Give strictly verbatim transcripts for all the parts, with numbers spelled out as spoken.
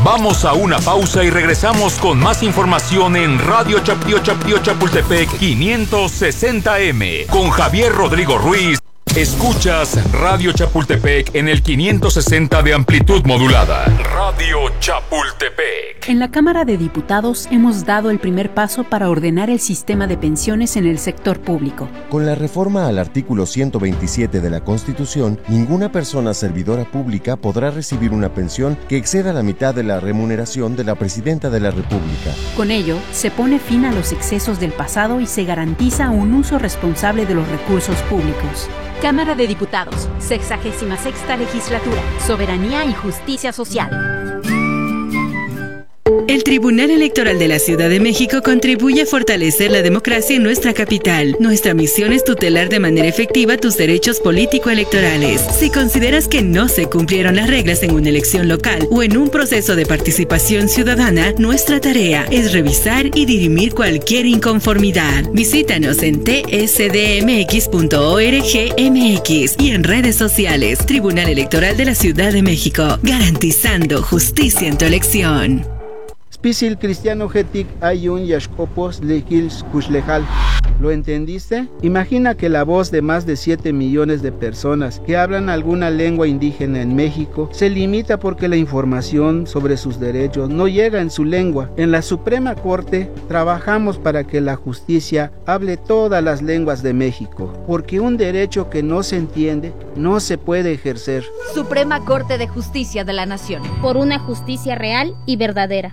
Vamos a una pausa y regresamos con más información en Radio Chapío Chapío Chapultepec quinientos sesenta eme con Javier Rodrigo Ruiz. Escuchas Radio Chapultepec en el quinientos sesenta de amplitud modulada. Radio Chapultepec. En la Cámara de Diputados hemos dado el primer paso para ordenar el sistema de pensiones en el sector público. Con la reforma al artículo ciento veintisiete de la Constitución, ninguna persona servidora pública podrá recibir una pensión que exceda la mitad de la remuneración de la Presidenta de la República. Con ello, se pone fin a los excesos del pasado y se garantiza un uso responsable de los recursos públicos. Cámara de Diputados, sexagésima sexta legislatura, Soberanía y Justicia Social. El Tribunal Electoral de la Ciudad de México contribuye a fortalecer la democracia en nuestra capital. Nuestra misión es tutelar de manera efectiva tus derechos político-electorales. Si consideras que no se cumplieron las reglas en una elección local o en un proceso de participación ciudadana, nuestra tarea es revisar y dirimir cualquier inconformidad. Visítanos en t s d m x punto org punto m x y en redes sociales. Tribunal Electoral de la Ciudad de México, garantizando justicia en tu elección. Spisil cristiano getik ayun yashkopos lehils kushlejal. ¿Lo entendiste? Imagina que la voz de más de siete millones de personas que hablan alguna lengua indígena en México se limita porque la información sobre sus derechos no llega en su lengua. En la Suprema Corte trabajamos para que la justicia hable todas las lenguas de México, porque un derecho que no se entiende no se puede ejercer. Suprema Corte de Justicia de la Nación. Por una justicia real y verdadera.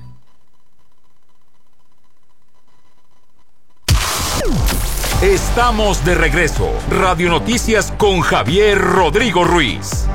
Estamos de regreso. Radio Noticias con Javier Rodrigo Ruiz.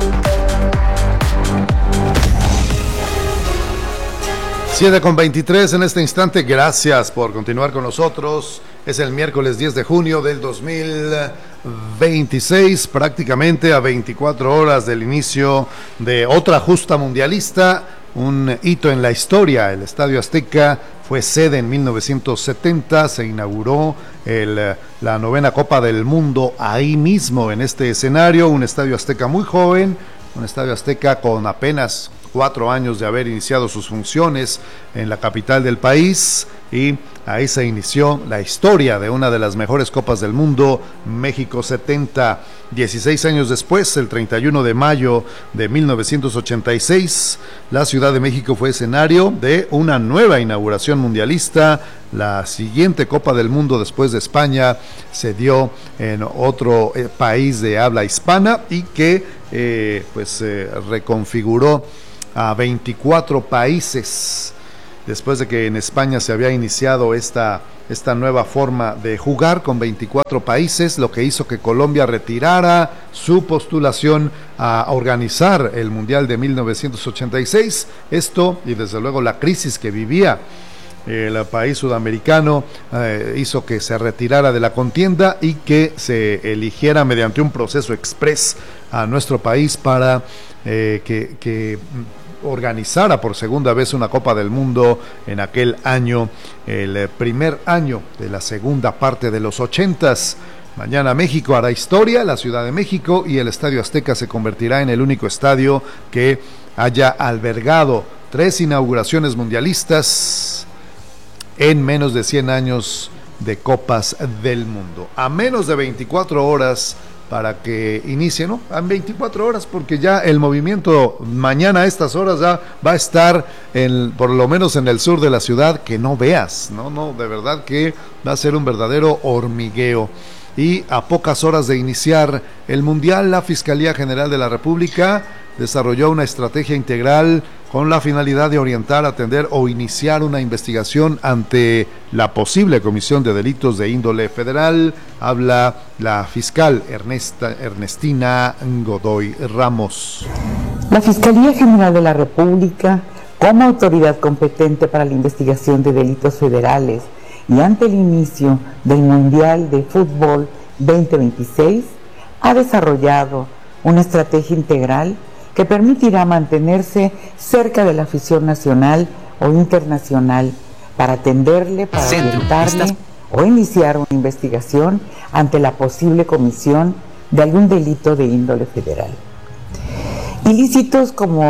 siete con veintitrés en este instante. Gracias por continuar con nosotros. Es el miércoles diez de junio del dos mil veintiséis, prácticamente a veinticuatro horas del inicio de otra justa mundialista. Un hito en la historia. El Estadio Azteca fue sede en mil novecientos setenta, se inauguró el, la novena Copa del Mundo ahí mismo, en este escenario. Un Estadio Azteca muy joven, un Estadio Azteca con apenas cuatro años de haber iniciado sus funciones en la capital del país, y ahí se inició la historia de una de las mejores Copas del Mundo, México setenta. dieciséis años después, el treinta y uno de mayo de mil novecientos ochenta y seis, la Ciudad de México fue escenario de una nueva inauguración mundialista. La siguiente Copa del Mundo después de España se dio en otro eh, país de habla hispana, y que eh, pues eh, reconfiguró a veinticuatro países, después de que en España se había iniciado esta, esta nueva forma de jugar con veinticuatro países, lo que hizo que Colombia retirara su postulación a organizar el Mundial de mil novecientos ochenta y seis. Esto, y desde luego la crisis que vivía el país sudamericano, eh, hizo que se retirara de la contienda y que se eligiera mediante un proceso exprés a nuestro país para eh, que, que organizara por segunda vez una Copa del Mundo en aquel año, el primer año de la segunda parte de los ochentas. Mañana México hará historia, la Ciudad de México, y el Estadio Azteca se convertirá en el único estadio que haya albergado tres inauguraciones mundialistas en menos de cien años de Copas del Mundo. A menos de veinticuatro horas para que inicie, ¿no? En veinticuatro horas, porque ya el movimiento mañana a estas horas ya va a estar en, por lo menos en el sur de la ciudad, que no veas, no, no, de verdad que va a ser un verdadero hormigueo. Y a pocas horas de iniciar el Mundial, la Fiscalía General de la República desarrolló una estrategia integral con la finalidad de orientar, atender o iniciar una investigación ante la posible comisión de delitos de índole federal. Habla la fiscal Ernesta, Ernestina Godoy Ramos. La Fiscalía General de la República, como autoridad competente para la investigación de delitos federales y ante el inicio del Mundial de Fútbol veinte veintiséis, ha desarrollado una estrategia integral que permitirá mantenerse cerca de la afición nacional o internacional para atenderle, para orientarle o iniciar una investigación ante la posible comisión de algún delito de índole federal. Ilícitos como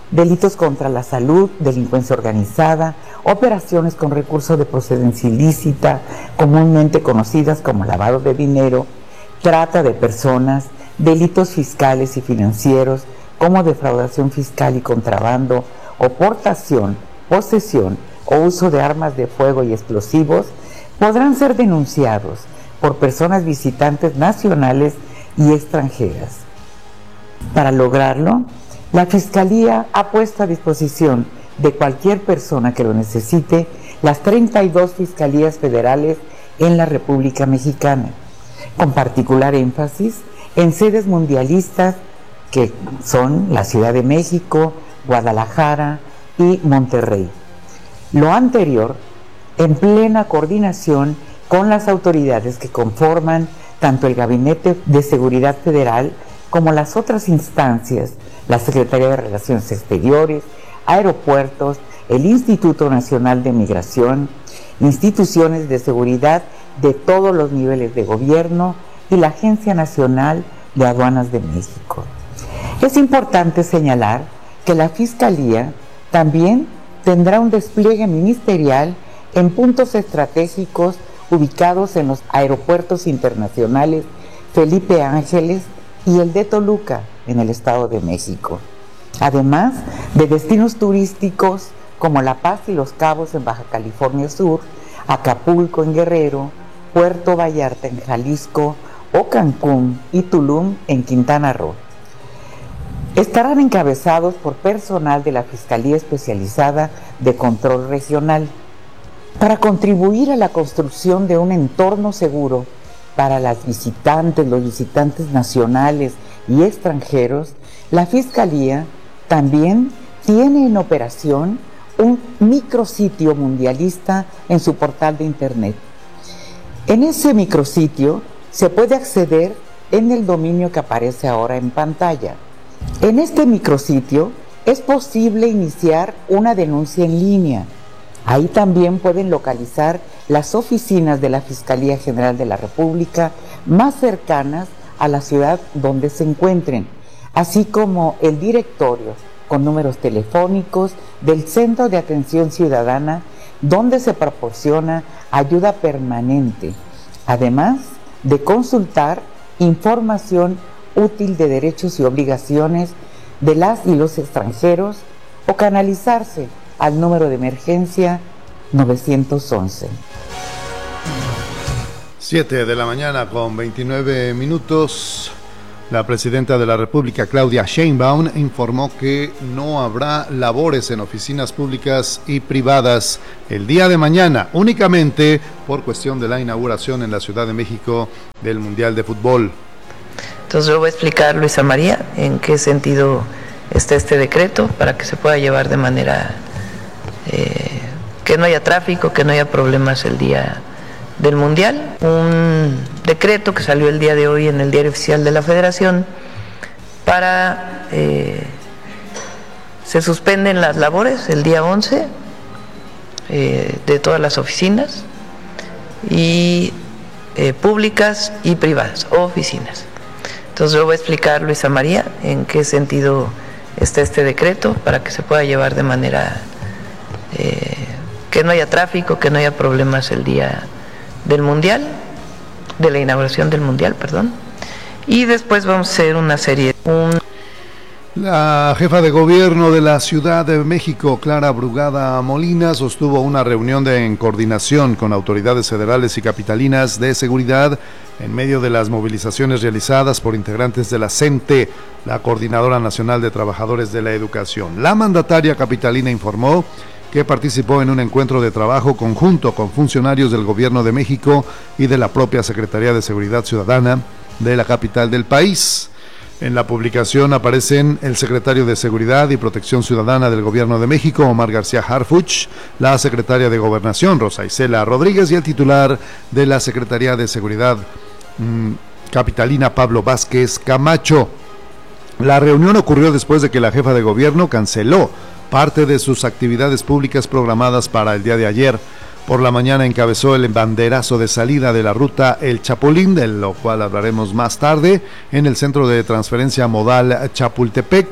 delitos contra la salud, delincuencia organizada, operaciones con recursos de procedencia ilícita, comúnmente conocidas como lavado de dinero, trata de personas, delitos fiscales y financieros, como defraudación fiscal y contrabando, o portación, posesión o uso de armas de fuego y explosivos, podrán ser denunciados por personas visitantes nacionales y extranjeras. Para lograrlo, la Fiscalía ha puesto a disposición de cualquier persona que lo necesite las treinta y dos fiscalías federales en la República Mexicana, con particular énfasis en sedes mundialistas que son la Ciudad de México, Guadalajara y Monterrey. Lo anterior en plena coordinación con las autoridades que conforman tanto el Gabinete de Seguridad Federal como las otras instancias, la Secretaría de Relaciones Exteriores, aeropuertos, el Instituto Nacional de Migración, instituciones de seguridad de todos los niveles de gobierno y la Agencia Nacional de Aduanas de México. Es importante señalar que la Fiscalía también tendrá un despliegue ministerial en puntos estratégicos ubicados en los aeropuertos internacionales Felipe Ángeles y el de Toluca, en el Estado de México, además de destinos turísticos como La Paz y Los Cabos en Baja California Sur, Acapulco en Guerrero, Puerto Vallarta en Jalisco o Cancún y Tulum en Quintana Roo. Estarán encabezados por personal de la Fiscalía Especializada de Control Regional, para contribuir a la construcción de un entorno seguro para las visitantes, los visitantes nacionales y extranjeros. La Fiscalía también tiene en operación un micrositio mundialista en su portal de internet. En ese micrositio se puede acceder en el dominio que aparece ahora en pantalla. En este micrositio es posible iniciar una denuncia en línea. Ahí también pueden localizar las oficinas de la Fiscalía General de la República más cercanas a la ciudad donde se encuentren, así como el directorio con números telefónicos del Centro de Atención Ciudadana, donde se proporciona ayuda permanente, además de consultar información útil de derechos y obligaciones de las y los extranjeros o canalizarse al número de emergencia novecientos once. siete de la mañana con veintinueve minutos. La presidenta de la República, Claudia Sheinbaum, informó que no habrá labores en oficinas públicas y privadas el día de mañana, únicamente por cuestión de la inauguración en la Ciudad de México del Mundial de Fútbol. Entonces yo voy a explicar, Luisa María, en qué sentido está este decreto para que se pueda llevar de manera eh, que no haya tráfico, que no haya problemas el día del Mundial. Un decreto que salió el día de hoy en el Diario Oficial de la Federación para eh, se suspenden las labores el día once eh, de todas las oficinas y eh, públicas y privadas, oficinas. Entonces yo voy a explicar, Luisa María, en qué sentido está este decreto para que se pueda llevar de manera eh, que no haya tráfico, que no haya problemas el día del Mundial, de la inauguración del Mundial, perdón, y después vamos a hacer una serie. Un... La jefa de gobierno de la Ciudad de México, Clara Brugada Molina, sostuvo una reunión de en coordinación con autoridades federales y capitalinas de seguridad en medio de las movilizaciones realizadas por integrantes de la CENTE, la Coordinadora Nacional de Trabajadores de la Educación. La mandataria capitalina informó que participó en un encuentro de trabajo conjunto con funcionarios del Gobierno de México y de la propia Secretaría de Seguridad Ciudadana de la capital del país. En la publicación aparecen el secretario de Seguridad y Protección Ciudadana del Gobierno de México, Omar García Harfuch, la secretaria de Gobernación, Rosa Isela Rodríguez, y el titular de la Secretaría de Seguridad mmm, capitalina, Pablo Vázquez Camacho. La reunión ocurrió después de que la jefa de gobierno canceló parte de sus actividades públicas programadas para el día de ayer. Por la mañana encabezó el banderazo de salida de la ruta El Chapulín, de lo cual hablaremos más tarde, en el Centro de Transferencia Modal Chapultepec,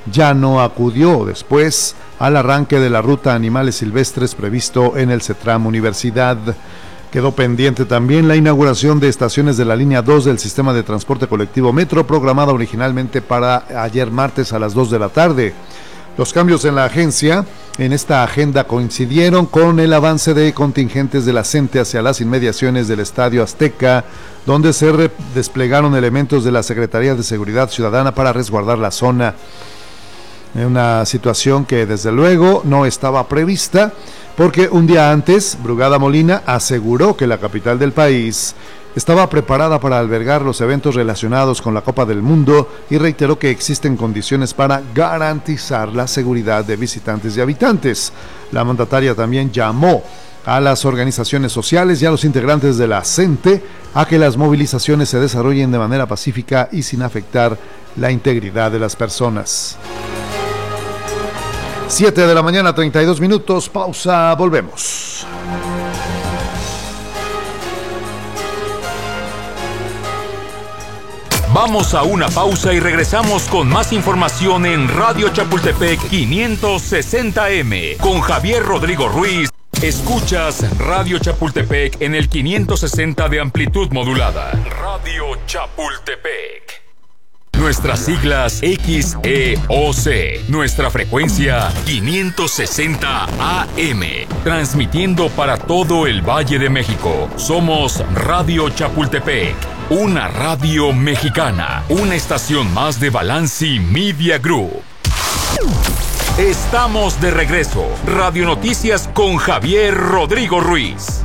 ya no acudió después al arranque de la ruta Animales Silvestres previsto en el CETRAM Universidad. Quedó pendiente también la inauguración de estaciones de la línea dos del sistema de transporte colectivo Metro, programada originalmente para ayer martes a las dos de la tarde. Los cambios en la agencia en esta agenda coincidieron con el avance de contingentes de la CENTE hacia las inmediaciones del Estadio Azteca, donde se desplegaron elementos de la Secretaría de Seguridad Ciudadana para resguardar la zona. Una situación que desde luego no estaba prevista, porque un día antes, Brugada Molina aseguró que la capital del país estaba preparada para albergar los eventos relacionados con la Copa del Mundo y reiteró que existen condiciones para garantizar la seguridad de visitantes y habitantes. La mandataria también llamó a las organizaciones sociales y a los integrantes de la CENTE a que las movilizaciones se desarrollen de manera pacífica y sin afectar la integridad de las personas. siete de la mañana, treinta y dos minutos, pausa, volvemos. Vamos a una pausa y regresamos con más información en Radio Chapultepec quinientos sesenta eme con Javier Rodrigo Ruiz. Escuchas Radio Chapultepec en el quinientos sesenta de amplitud modulada. Radio Chapultepec. Nuestras siglas X E O C. Nuestra frecuencia quinientos sesenta A M. Transmitiendo para todo el Valle de México. Somos Radio Chapultepec. Una radio mexicana. Una estación más de Balanci Media Group. Estamos de regreso. Radio Noticias con Javier Rodrigo Ruiz.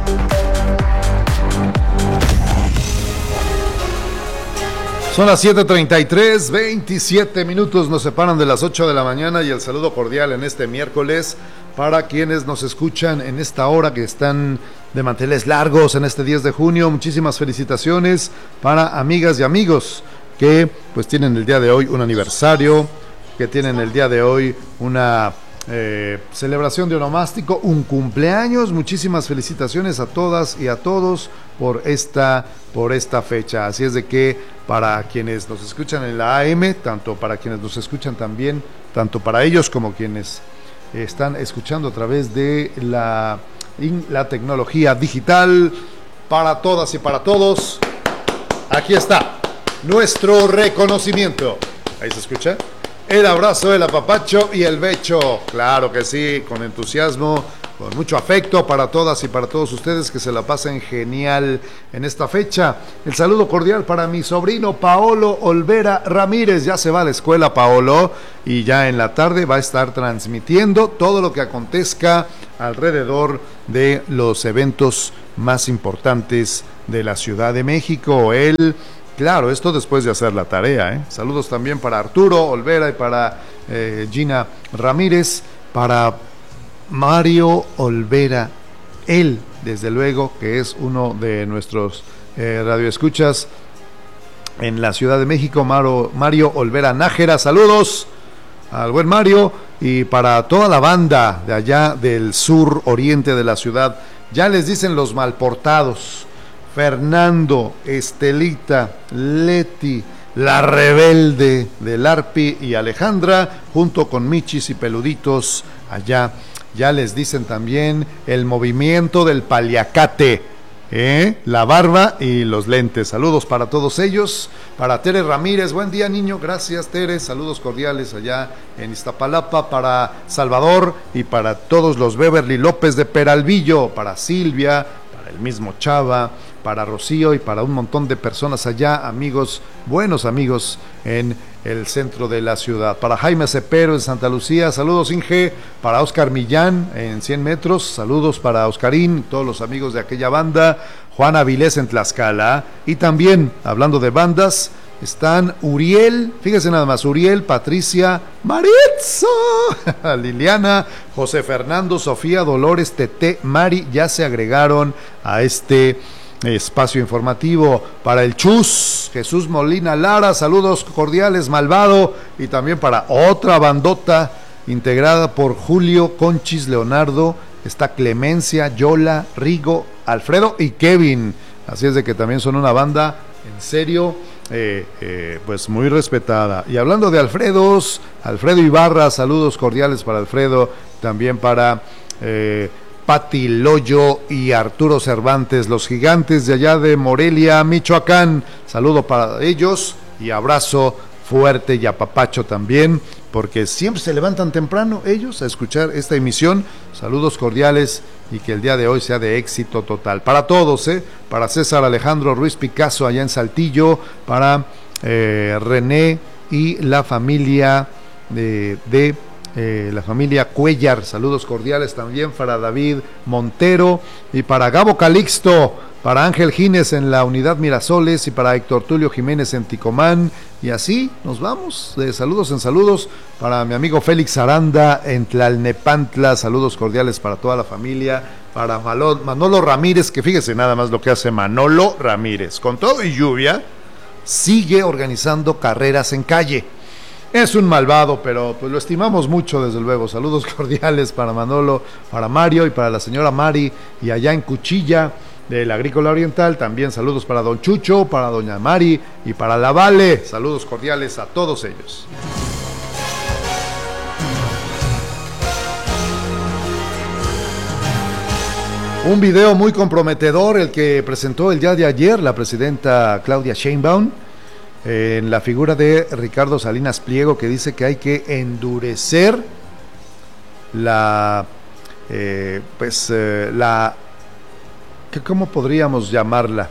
Son las siete treinta y tres, veintisiete minutos nos separan de las ocho de la mañana y el saludo cordial en este miércoles para quienes nos escuchan en esta hora que están de manteles largos en este diez de junio. Muchísimas felicitaciones para amigas y amigos que pues tienen el día de hoy un aniversario, que tienen el día de hoy una eh, celebración de onomástico, un cumpleaños. Muchísimas felicitaciones a todas y a todos por esta, por esta fecha. Así es de que para quienes nos escuchan en la A M, tanto para quienes nos escuchan también, tanto para ellos como quienes están escuchando a través de la, la tecnología digital, para todas y para todos, aquí está nuestro reconocimiento. ¿Ahí se escucha? El abrazo, el apapacho y el becho. Claro que sí, con entusiasmo, con mucho afecto para todas y para todos ustedes, que se la pasen genial en esta fecha. El saludo cordial para mi sobrino Paolo Olvera Ramírez. Ya se va a la escuela Paolo y ya en la tarde va a estar transmitiendo todo lo que acontezca alrededor de los eventos más importantes de la Ciudad de México. Él, claro, esto después de hacer la tarea, ¿eh? Saludos también para Arturo Olvera y para eh, Gina Ramírez, para Mario Olvera, él, desde luego, que es uno de nuestros eh, radioescuchas en la Ciudad de México, Mario, Mario Olvera Nájera. Saludos al buen Mario y para toda la banda de allá del sur oriente de la ciudad. Ya les dicen los malportados: Fernando, Estelita, Leti, la rebelde del Arpi y Alejandra, junto con Michis y Peluditos allá. Ya les dicen también el movimiento del paliacate, ¿eh? La barba y los lentes. Saludos para todos ellos. Para Tere Ramírez, buen día, niño. Gracias, Tere. Saludos cordiales allá en Iztapalapa. Para Salvador y para todos los Beverly López de Peralvillo. Para Silvia, para el mismo Chava, para Rocío y para un montón de personas allá, amigos, buenos amigos en el centro de la ciudad. Para Jaime Cepero en Santa Lucía, saludos Inge. Para Oscar Millán en cien metros, saludos para Oscarín, todos los amigos de aquella banda. Juan Avilés en Tlaxcala. Y también, hablando de bandas, están Uriel, fíjense nada más, Uriel, Patricia, Maritza, Liliana, José Fernando, Sofía, Dolores, Tete, Mari, ya se agregaron a este espacio informativo. Para el Chus, Jesús Molina Lara, saludos cordiales, Malvado. Y también para otra bandota integrada por Julio, Conchis, Leonardo, está Clemencia, Yola, Rigo, Alfredo y Kevin. Así es de que también son una banda en serio eh, eh, pues muy respetada. Y hablando de Alfredos, Alfredo Ibarra, saludos cordiales para Alfredo, también para eh, Pati Loyo y Arturo Cervantes, los gigantes de allá de Morelia, Michoacán. Saludo para ellos y abrazo fuerte y apapacho también, porque siempre se levantan temprano ellos a escuchar esta emisión. Saludos cordiales y que el día de hoy sea de éxito total. Para todos, ¿eh? Para César Alejandro Ruiz Picasso allá en Saltillo, para eh, René y la familia de... de Eh, la familia Cuellar, saludos cordiales también para David Montero y para Gabo Calixto, para Ángel Gines en la unidad Mirasoles y para Héctor Tulio Jiménez en Ticomán, y así nos vamos de saludos en saludos para mi amigo Félix Aranda en Tlalnepantla, saludos cordiales para toda la familia, para Malo, Manolo Ramírez, que fíjese nada más lo que hace Manolo Ramírez, con todo y lluvia sigue organizando carreras en calle. Es un malvado, pero pues lo estimamos mucho, desde luego. Saludos cordiales para Manolo, para Mario y para la señora Mari, y allá en Cuchilla del Agrícola Oriental, también saludos para don Chucho, para doña Mari y para la Vale. Saludos cordiales a todos ellos. Un video muy comprometedor el que presentó el día de ayer la presidenta Claudia Sheinbaum, en la figura de Ricardo Salinas Pliego, que dice que hay que endurecer la eh, pues eh, la ¿cómo podríamos llamarla?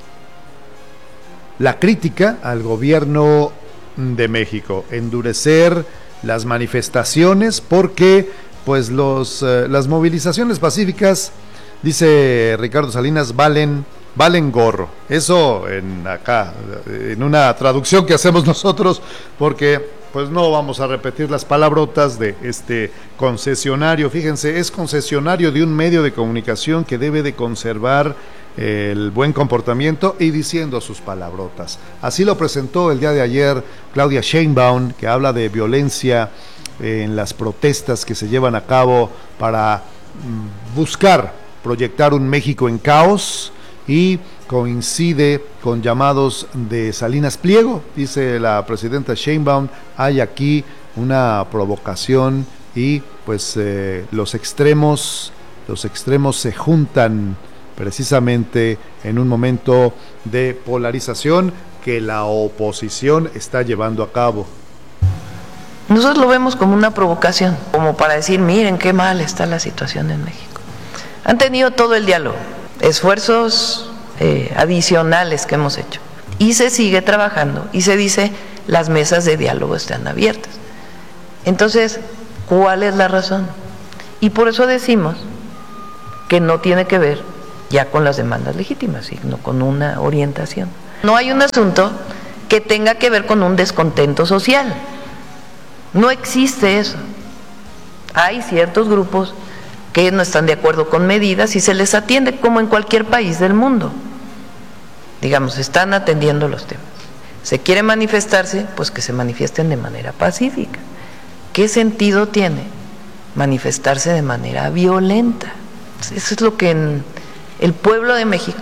La crítica al gobierno de México, endurecer las manifestaciones, porque pues los eh, las movilizaciones pacíficas, dice Ricardo Salinas, valen valen gorro. Eso en acá, en una traducción que hacemos nosotros, porque pues no vamos a repetir las palabrotas de este concesionario. Fíjense, es concesionario de un medio de comunicación que debe de conservar el buen comportamiento y diciendo sus palabrotas. Así lo presentó el día de ayer Claudia Sheinbaum, que habla de violencia en las protestas que se llevan a cabo para buscar proyectar un México en caos, y coincide con llamados de Salinas Pliego. Dice la presidenta Sheinbaum, hay aquí una provocación y pues eh, los extremos, los extremos se juntan precisamente en un momento de polarización que la oposición está llevando a cabo. Nosotros lo vemos como una provocación, como para decir, miren qué mal está la situación en México. Han tenido todo el diálogo, esfuerzos eh, adicionales que hemos hecho, y se sigue trabajando, y se dice las mesas de diálogo están abiertas. Entonces, ¿cuál es la razón? Y por eso decimos que no tiene que ver ya con las demandas legítimas, sino con una orientación. No hay un asunto que tenga que ver con un descontento social, no existe eso. Hay ciertos grupos que no están de acuerdo con medidas y se les atiende como en cualquier país del mundo. Digamos, están atendiendo los temas. Se quiere manifestarse, pues que se manifiesten de manera pacífica. ¿Qué sentido tiene manifestarse de manera violenta? Eso es lo que en el pueblo de México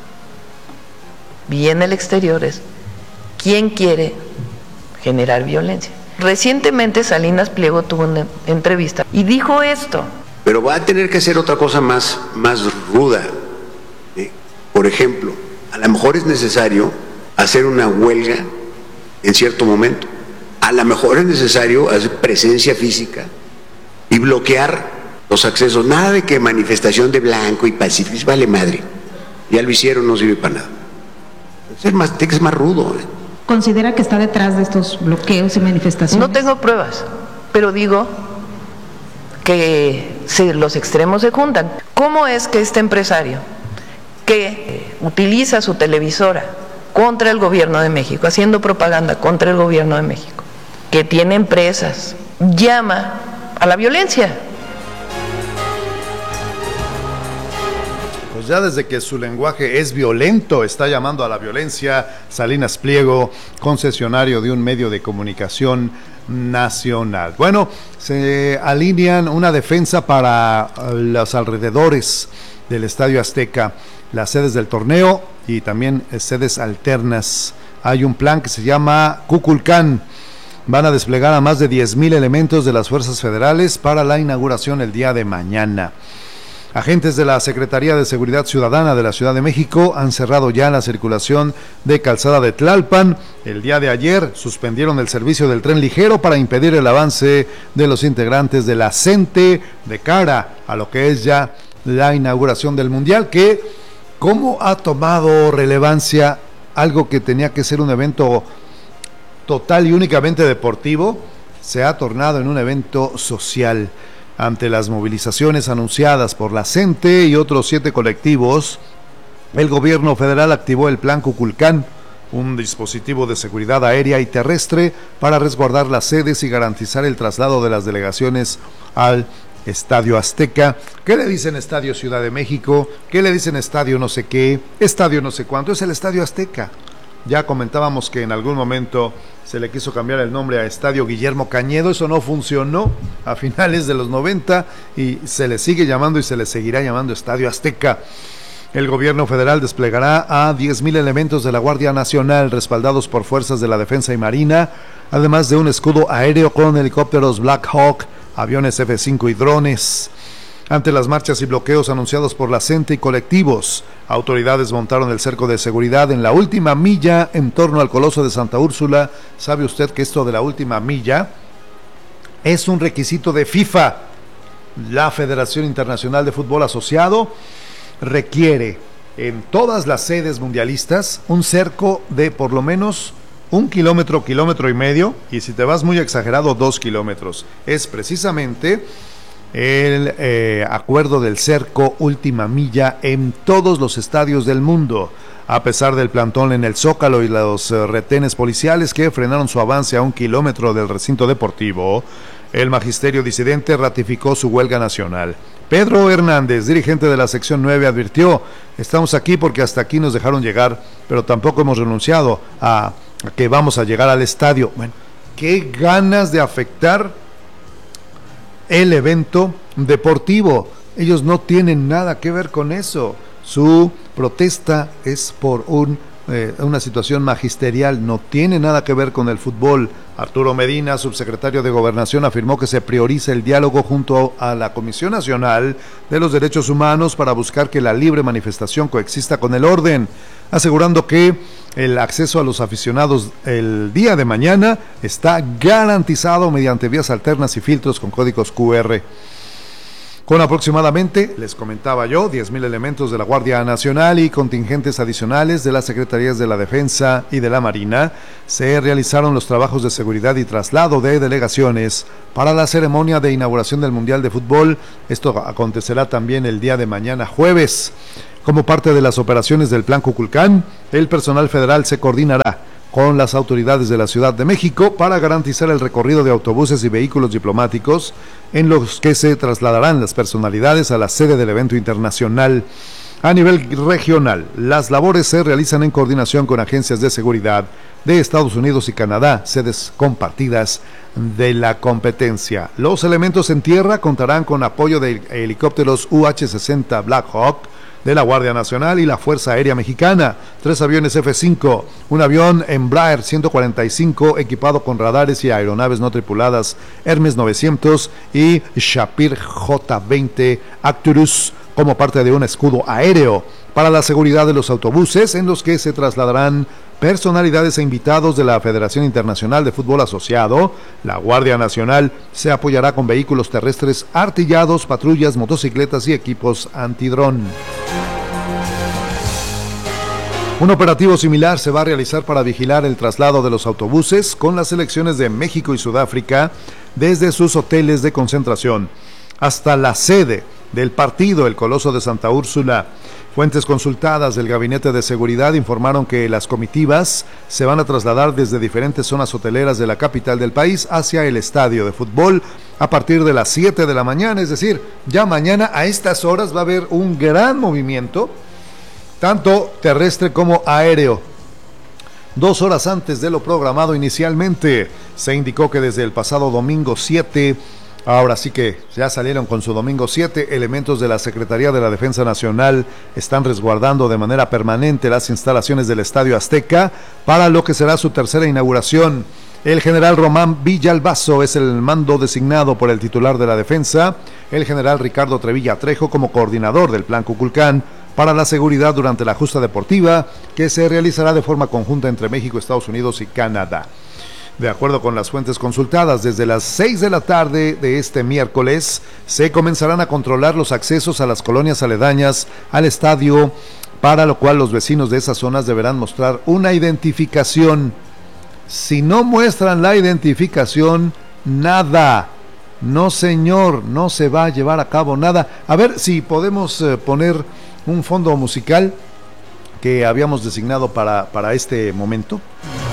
y en el exterior es, ¿quién quiere generar violencia? Recientemente Salinas Pliego tuvo una entrevista y dijo esto. Pero va a tener que hacer otra cosa más, más ruda. ¿eh? Por ejemplo, a lo mejor es necesario hacer una huelga en cierto momento. A lo mejor es necesario hacer presencia física y bloquear los accesos. Nada de que manifestación de blanco y pacifismo, vale madre. Ya lo hicieron, no sirve para nada. Es más, tiene que ser más rudo. ¿eh? ¿Considera que está detrás de estos bloqueos y manifestaciones? No tengo pruebas, pero digo que si los extremos se juntan. ¿Cómo es que este empresario que utiliza su televisora contra el gobierno de México, haciendo propaganda contra el gobierno de México, que tiene empresas, llama a la violencia? Pues ya desde que su lenguaje es violento, está llamando a la violencia. Salinas Pliego, concesionario de un medio de comunicación nacional. Bueno, se alinean una defensa para los alrededores del Estadio Azteca, las sedes del torneo y también sedes alternas hay un plan que se llama Kukulcán. Van a desplegar a más de diez mil elementos de las fuerzas federales para la inauguración el día de mañana. Agentes de la Secretaría de Seguridad Ciudadana de la Ciudad de México han cerrado ya la circulación de Calzada de Tlalpan. El día de ayer suspendieron el servicio del tren ligero para impedir el avance de los integrantes de la CENTE de cara a lo que es ya la inauguración del Mundial, que cómo ha tomado relevancia algo que tenía que ser un evento total y únicamente deportivo, se ha tornado en un evento social. Ante las movilizaciones anunciadas por la CENTE y otros siete colectivos, el gobierno federal activó el Plan Kukulcán, un dispositivo de seguridad aérea y terrestre para resguardar las sedes y garantizar el traslado de las delegaciones al Estadio Azteca. ¿Qué le dicen Estadio Ciudad de México? ¿Qué le dicen Estadio no sé qué? Estadio no sé cuánto. Es el Estadio Azteca. Ya comentábamos que en algún momento se le quiso cambiar el nombre a Estadio Guillermo Cañedo, eso no funcionó a finales de los noventa y se le sigue llamando y se le seguirá llamando Estadio Azteca. El gobierno federal desplegará a diez mil elementos de la Guardia Nacional respaldados por fuerzas de la Defensa y Marina, además de un escudo aéreo con helicópteros Black Hawk, aviones F cinco y drones. Ante las marchas y bloqueos anunciados por la CENTE y colectivos, autoridades montaron el cerco de seguridad en la última milla en torno al Coloso de Santa Úrsula. ¿Sabe usted que esto de la última milla es un requisito de FIFA? La Federación Internacional de Fútbol Asociado requiere en todas las sedes mundialistas un cerco de por lo menos un kilómetro, kilómetro y medio, y si te vas muy exagerado, dos kilómetros. Es precisamente el eh, acuerdo del cerco última milla en todos los estadios del mundo. A pesar del plantón en el Zócalo y los eh, retenes policiales que frenaron su avance a un kilómetro del recinto deportivo, el magisterio disidente ratificó su huelga nacional. Pedro Hernández, dirigente de la sección nueve, advirtió: estamos aquí porque hasta aquí nos dejaron llegar, pero tampoco hemos renunciado a, a que vamos a llegar al estadio. Bueno, qué ganas de afectar el evento deportivo. Ellos no tienen nada que ver con eso. Su protesta es por un, eh, una situación magisterial, no tiene nada que ver con el fútbol. Arturo Medina, subsecretario de Gobernación, afirmó que se prioriza el diálogo junto a la Comisión Nacional de los Derechos Humanos para buscar que la libre manifestación coexista con el orden, asegurando que el acceso a los aficionados el día de mañana está garantizado mediante vías alternas y filtros con códigos cu erre. Con aproximadamente, les comentaba yo, diez mil elementos de la Guardia Nacional y contingentes adicionales de las Secretarías de la Defensa y de la Marina, se realizaron los trabajos de seguridad y traslado de delegaciones para la ceremonia de inauguración del Mundial de Fútbol. Esto acontecerá también el día de mañana jueves. Como parte de las operaciones del Plan Kukulcán, el personal federal se coordinará con las autoridades de la Ciudad de México para garantizar el recorrido de autobuses y vehículos diplomáticos en los que se trasladarán las personalidades a la sede del evento internacional. A nivel regional, las labores se realizan en coordinación con agencias de seguridad de Estados Unidos y Canadá, sedes compartidas de la competencia. Los elementos en tierra contarán con apoyo de helicópteros U hache sesenta Black Hawk de la Guardia Nacional y la Fuerza Aérea Mexicana, tres aviones F cinco, un avión Embraer ciento cuarenta y cinco equipado con radares y aeronaves no tripuladas Hermes novecientos y Shapir J veinte Acturus como parte de un escudo aéreo para la seguridad de los autobuses en los que se trasladarán personalidades e invitados de la Federación Internacional de Fútbol Asociado. La Guardia Nacional se apoyará con vehículos terrestres artillados, patrullas, motocicletas y equipos antidrón. Un operativo similar se va a realizar para vigilar el traslado de los autobuses con las selecciones de México y Sudáfrica desde sus hoteles de concentración hasta la sede del partido, el Coloso de Santa Úrsula. Fuentes consultadas del Gabinete de Seguridad informaron que las comitivas se van a trasladar desde diferentes zonas hoteleras de la capital del país hacia el estadio de fútbol a partir de las siete de la mañana, es decir, ya mañana a estas horas va a haber un gran movimiento, tanto terrestre como aéreo. Dos horas antes de lo programado inicialmente, se indicó que desde el pasado domingo siete Ahora sí que ya salieron con su domingo siete. Elementos de la Secretaría de la Defensa Nacional están resguardando de manera permanente las instalaciones del Estadio Azteca para lo que será su tercera inauguración. El general Román Villalbazo es el mando designado por el titular de la defensa, el general Ricardo Trevilla Trejo, como coordinador del Plan Kukulcán para la seguridad durante la justa deportiva que se realizará de forma conjunta entre México, Estados Unidos y Canadá. De acuerdo con las fuentes consultadas, desde las seis de la tarde de este miércoles se comenzarán a controlar los accesos a las colonias aledañas al estadio, para lo cual los vecinos de esas zonas deberán mostrar una identificación. Si no muestran la identificación, nada. No, señor, no se va a llevar a cabo nada. A ver si podemos eh, poner un fondo musical que habíamos designado para, para este momento.